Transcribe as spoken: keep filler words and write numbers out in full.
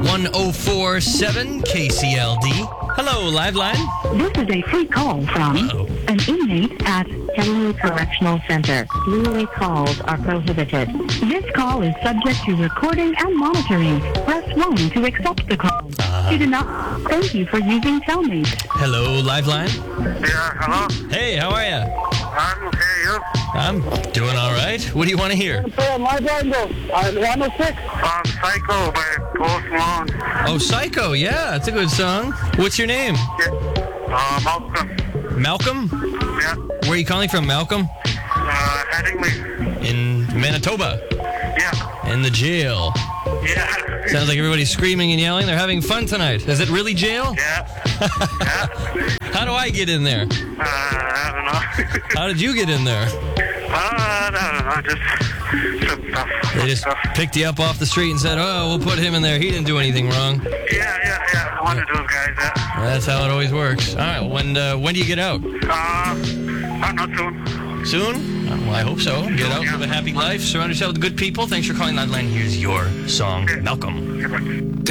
one oh four point seven K C L D. Hello, Liveline. This is a free call from Uh-oh. an inmate at Hello Correctional Center. Luray calls are prohibited. This call is subject to recording and monitoring. Press one to accept the call. Uh-huh. To deny. Thank you for using Cellmate. Hello, Liveline. Yeah, hello? Hey, how are you? I'm okay, you? I'm doing all right. What do you want to hear? My bando, I'm one oh six. Um, Psycho by Post Malone. Oh, Psycho. Yeah, it's a good song. What's your name? Yeah. Uh, Malcolm. Malcolm? Yeah. Where are you calling from, Malcolm? Uh, Headingley. In Manitoba. Yeah. In the jail. Yeah. Sounds like everybody's screaming and yelling. They're having fun tonight. Is it really jail? Yeah. Yeah. How do I get in there? Uh, I don't know. How did you get in there? uh, I don't know, just some stuff. They just stuff. picked you up off the street and said, oh, we'll put him in there. He didn't do anything wrong. Yeah, yeah, yeah. One of those guys, yeah. That's how it always works. All right, when uh, when do you get out? Uh, I'm not soon. Soon? Well, I hope so. Get out, live a happy life, surround yourself with good people. Thanks for calling Liveline. Here's your song, Malcolm. Goodbye.